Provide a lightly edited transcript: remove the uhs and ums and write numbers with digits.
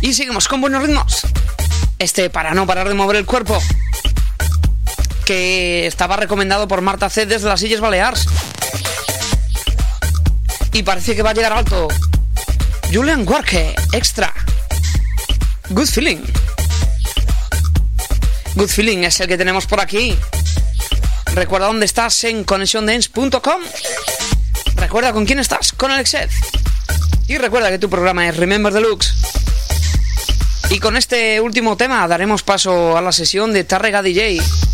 Y seguimos con buenos ritmos. Para no parar de mover el cuerpo, que estaba recomendado por Marta C desde las Illes Balears. Y parece que va a llegar alto. Julian Warke, Extra. Good Feeling. Good Feeling es el que tenemos por aquí. Recuerda dónde estás en conexiondance.com. Recuerda con quién estás, con Alexed. Y recuerda que tu programa es Remember Deluxe. Y con este último tema daremos paso a la sesión de Tárrega DJ.